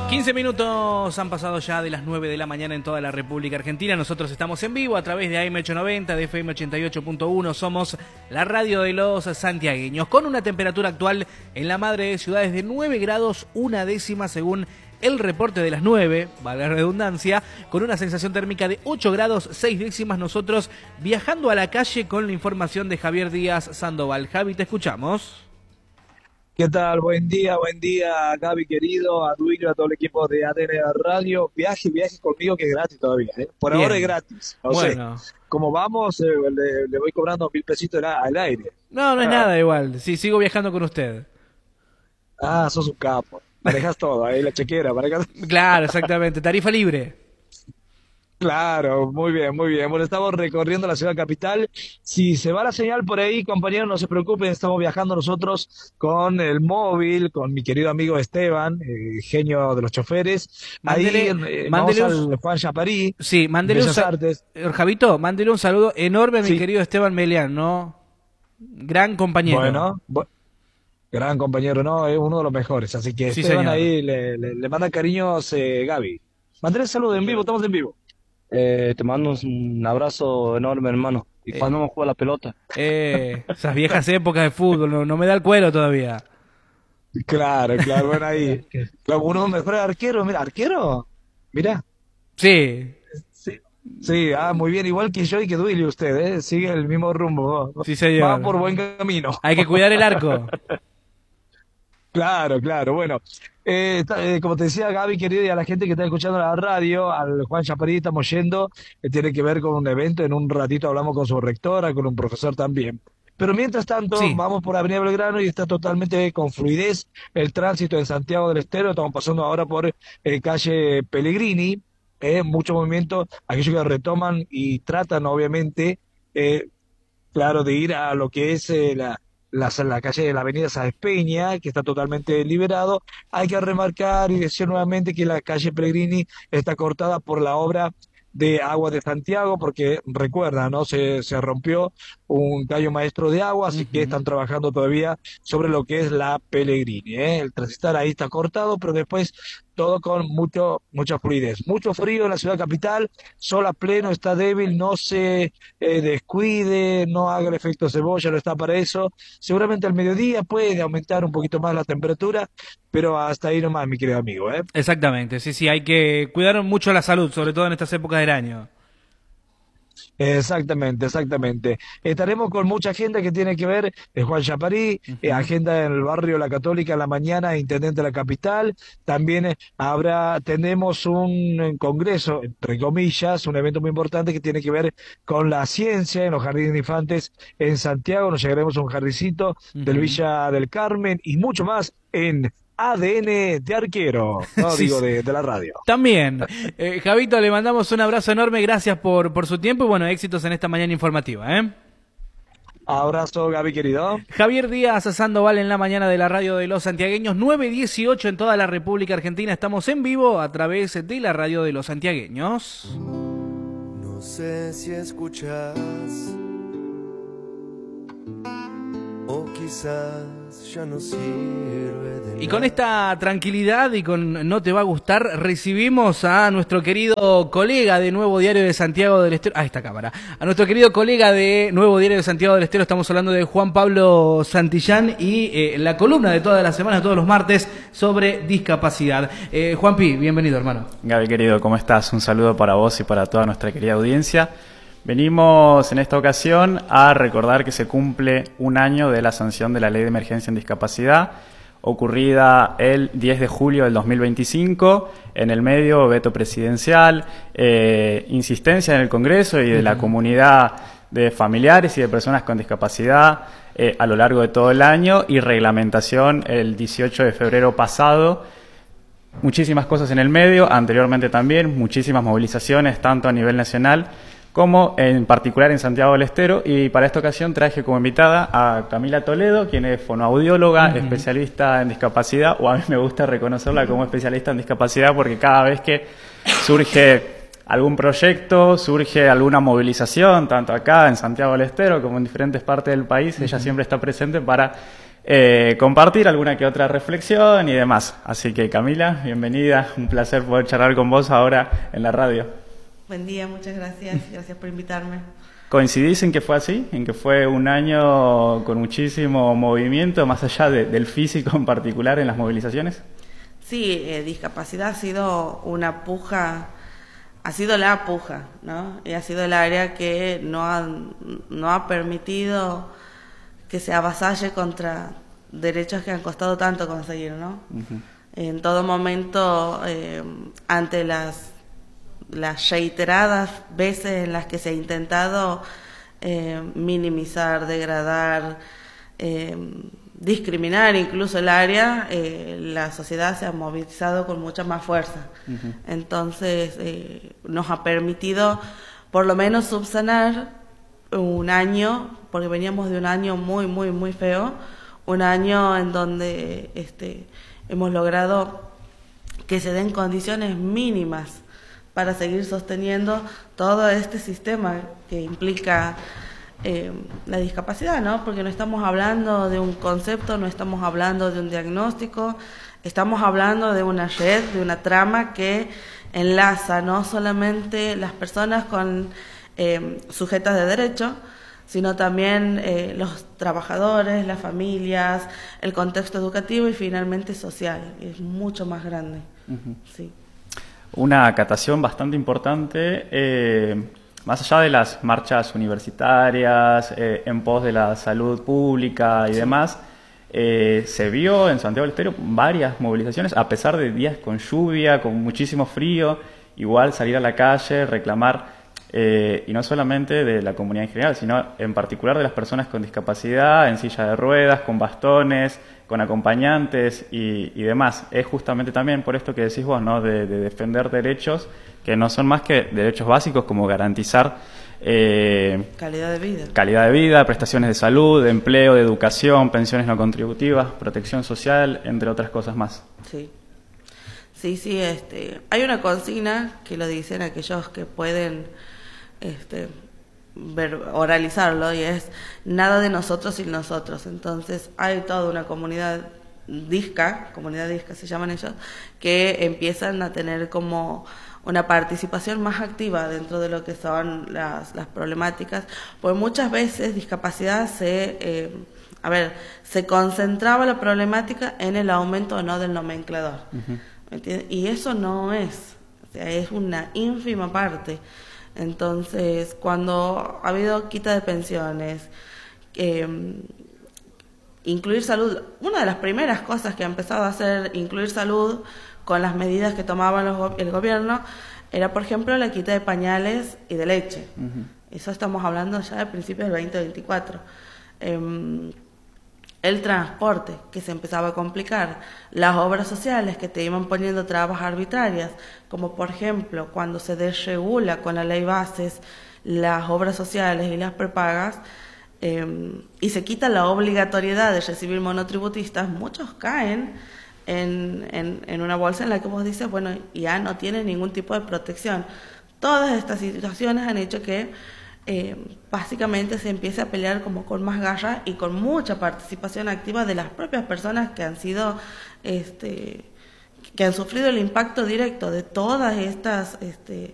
15 minutos han pasado ya de las 9 de la mañana en toda la República Argentina. Nosotros estamos en vivo a través de AM890, de FM 88.1. Somos la radio de los santiagueños, con una temperatura actual en la madre de ciudades de 9 grados, una décima según el reporte de las 9, valga la redundancia, con una sensación térmica de 8 grados, 6 décimas. Nosotros viajando a la calle con la información de Javier Díaz Sandoval. Javi, te escuchamos. ¿Qué tal? Buen día, Gaby querido, a Duilio, a todo el equipo de ADN Radio. Viaje conmigo, que es gratis todavía, ¿eh? Por Bien. ahora es gratis. No Bueno. sé, como vamos, le voy cobrando 1.000 pesitos al aire. No es nada igual. Sí, sigo viajando con usted. Ah, sos un capo. Manejas todo, ahí la chequera. Claro, exactamente. Tarifa libre. Claro, muy bien, muy bien. Bueno, estamos recorriendo la ciudad capital. Si se va la señal por ahí, compañeros, no se preocupen, estamos viajando nosotros con el móvil, con mi querido amigo Esteban, genio de los choferes. Mándele Vamos al Juan Chaparí, Sí, mándele Bellas Artes. Javito, mándele un saludo enorme a mi Sí. querido Esteban Melián, ¿no? Gran compañero. Bueno, gran compañero, ¿no? Es uno de los mejores. Así que Sí, Esteban señor. ahí le manda cariños, Gaby. Mándale saludo en vivo, estamos en vivo. Te mando un abrazo enorme, hermano. ¿Y cuándo vamos a jugar la pelota? Esas viejas épocas de fútbol, no me da el cuero todavía. Claro, bueno, ahí. Claro, uno de los mejores arqueros, mira, ¿arquero? Mira. Sí, Sí, muy bien, igual que yo y que Duilio usted, ¿eh? Sigue el mismo rumbo. sí señor. Va por buen camino. Hay que cuidar el arco. Claro, bueno. Como te decía Gaby, querido, y a la gente que está escuchando la radio, al Juan Chaparí estamos yendo, tiene que ver con un evento, en un ratito hablamos con su rectora, con un profesor también. Pero mientras tanto, Sí. vamos por Avenida Belgrano y está totalmente con fluidez el tránsito en Santiago del Estero. Estamos pasando ahora por calle Pellegrini, mucho movimiento, aquellos que retoman y tratan, obviamente, claro, de ir a lo que es la calle de la avenida Sáenz Peña, que está totalmente liberado. Hay que remarcar y decir nuevamente que la calle Pellegrini está cortada por la obra de Agua de Santiago, porque recuerda, ¿no? Se rompió un callo maestro de agua, así que están trabajando todavía sobre lo que es la Pellegrini, ¿eh? El transitar ahí está cortado, pero después todo con mucha fluidez. Mucho frío en la ciudad capital, sol a pleno, está débil, no se descuide, no haga el efecto cebolla, no está para eso. Seguramente al mediodía puede aumentar un poquito más la temperatura, pero hasta ahí nomás, mi querido amigo, ¿eh? Exactamente, sí, hay que cuidar mucho la salud, sobre todo en estas épocas del año. Exactamente. Estaremos con mucha agenda que tiene que ver, Juan Chaparí, agenda en el barrio La Católica en la mañana, intendente de la capital. También tenemos un congreso, entre comillas, un evento muy importante que tiene que ver con la ciencia en los Jardines de Infantes en Santiago. Nos llegaremos a un jardincito del Villa del Carmen y mucho más en ADN de arquero, no Sí, digo sí. de la radio. También, Javito, le mandamos un abrazo enorme, gracias por su tiempo y bueno, éxitos en esta mañana informativa, ¿eh? Abrazo, Gaby, querido. Javier Díaz Sandoval en la mañana de la radio de los santiagueños, 9:18 en toda la República Argentina. Estamos en vivo a través de la radio de los santiagueños. No sé si escuchas o quizás ya no sirve de Y con esta tranquilidad y con No Te Va a Gustar, recibimos a nuestro querido colega de Nuevo Diario de Santiago del Estero. Esta cámara. A nuestro querido colega de Nuevo Diario de Santiago del Estero, estamos hablando de Juan Pablo Santillán y la columna de todas las semanas, todos los martes, sobre discapacidad. Juanpi, bienvenido, hermano. Gaby, querido, ¿cómo estás? Un saludo para vos y para toda nuestra querida audiencia. Venimos en esta ocasión a recordar que se cumple un año de la sanción de la Ley de Emergencia en Discapacidad, ocurrida el 10 de julio del 2025, en el medio veto presidencial, insistencia en el Congreso y de la comunidad de familiares y de personas con discapacidad a lo largo de todo el año y reglamentación el 18 de febrero pasado. Muchísimas cosas en el medio, anteriormente también, muchísimas movilizaciones, tanto a nivel nacional como en particular en Santiago del Estero, y para esta ocasión traje como invitada a Camila Toledo, quien es fonoaudióloga, especialista en discapacidad, o a mí me gusta reconocerla como especialista en discapacidad porque cada vez que surge algún proyecto, surge alguna movilización, tanto acá en Santiago del Estero como en diferentes partes del país, ella siempre está presente para compartir alguna que otra reflexión y demás. Así que Camila, bienvenida, un placer poder charlar con vos ahora en la radio. Buen día, muchas gracias, gracias por invitarme. ¿Coincidís en que fue así? ¿En que fue un año con muchísimo movimiento, más allá del físico en particular en las movilizaciones? Sí, discapacidad ha sido una puja, ha sido la puja, ¿no? Y ha sido el área que no ha permitido que se avasalle contra derechos que han costado tanto conseguir, ¿no? Uh-huh. En todo momento, ante las reiteradas veces en las que se ha intentado minimizar, degradar, discriminar incluso el área, la sociedad se ha movilizado con mucha más fuerza. Uh-huh. Entonces nos ha permitido por lo menos subsanar un año, porque veníamos de un año muy feo, un año en donde hemos logrado que se den condiciones mínimas para seguir sosteniendo todo este sistema que implica la discapacidad, ¿no? Porque no estamos hablando de un concepto, no estamos hablando de un diagnóstico, estamos hablando de una red, de una trama que enlaza no solamente las personas con sujetas de derecho, sino también los trabajadores, las familias, el contexto educativo y finalmente social. Es mucho más grande. Uh-huh. Sí. Una acatación bastante importante, más allá de las marchas universitarias, en pos de la salud pública y demás, se vio en Santiago del Estero varias movilizaciones, a pesar de días con lluvia, con muchísimo frío, igual salir a la calle, reclamar, y no solamente de la comunidad en general, sino en particular de las personas con discapacidad, en silla de ruedas, con bastones, con acompañantes y demás. Es justamente también por esto que decís vos, ¿no? De defender derechos que no son más que derechos básicos, como garantizar calidad de vida, prestaciones de salud, de empleo, de educación, pensiones no contributivas, protección social, entre otras cosas más. Sí. Sí, hay una consigna que lo dicen aquellos que pueden oralizarlo, y es nada de nosotros sin nosotros. Entonces hay toda una comunidad disca se llaman ellos, que empiezan a tener como una participación más activa dentro de lo que son las problemáticas, porque muchas veces discapacidad se concentraba la problemática en el aumento o no del nomenclador. Uh-huh. Y eso no es, o sea, es una ínfima parte. Entonces, cuando ha habido quita de pensiones, incluir salud, una de las primeras cosas que ha empezado a hacer incluir salud con las medidas que tomaba el gobierno era, por ejemplo, la quita de pañales y de leche. Uh-huh. Eso estamos hablando ya de principios del 2024. El transporte, que se empezaba a complicar, las obras sociales que te iban poniendo trabas arbitrarias, como por ejemplo cuando se desregula con la ley bases las obras sociales y las prepagas, y se quita la obligatoriedad de recibir monotributistas, muchos caen en una bolsa en la que vos dices, bueno, ya no tienen ningún tipo de protección. Todas estas situaciones han hecho que básicamente se empiece a pelear como con más garra y con mucha participación activa de las propias personas que han sido que han sufrido el impacto directo de todas estas